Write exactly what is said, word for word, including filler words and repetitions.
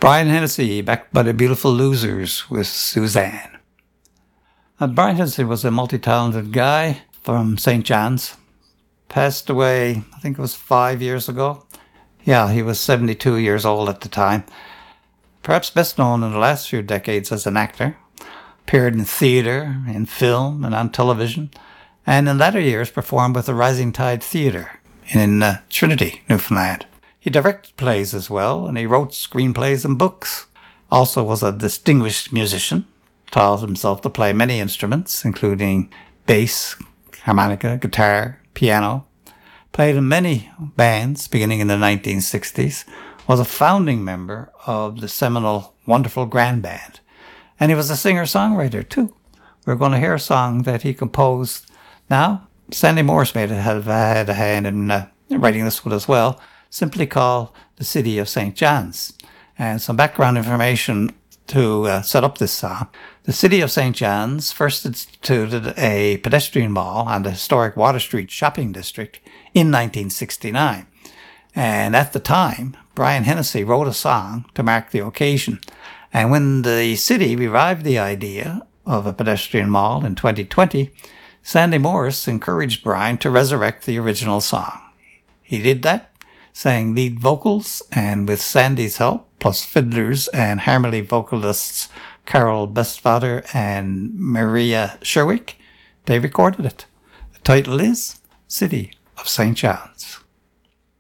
Brian Hennessy, backed by the Beautiful Losers with Suzanne. And Brian Hennessy was a multi-talented guy from Saint John's. Passed away, I think it was five years ago. Yeah, he was seventy-two years old at the time. Perhaps best known in the last few decades as an actor. Appeared in theatre, in film, and on television. And in latter years performed with the Rising Tide Theatre in uh, Trinity, Newfoundland. He directed plays as well, and he wrote screenplays and books. Also was a distinguished musician. Taught himself to play many instruments, including bass, harmonica, guitar, piano. Played in many bands beginning in the nineteen sixties. Was a founding member of the seminal Wonderful Grand Band. And he was a singer-songwriter too. We're going to hear a song that he composed. Now, Sandy Morris may have had a hand in uh, writing this one as well. Simply called The City of Saint John's. And some background information to uh, set up this song. The City of Saint John's first instituted a pedestrian mall on the historic Water Street shopping district in nineteen sixty-nine. And at the time, Brian Hennessy wrote a song to mark the occasion. And when the city revived the idea of a pedestrian mall in twenty twenty, Sandy Morris encouraged Brian to resurrect the original song. He did that, sang lead vocals, and with Sandy's help, plus fiddlers and harmony vocalists Carol Bestvater and Maria Sherwick, they recorded it. The title is City of Saint John's.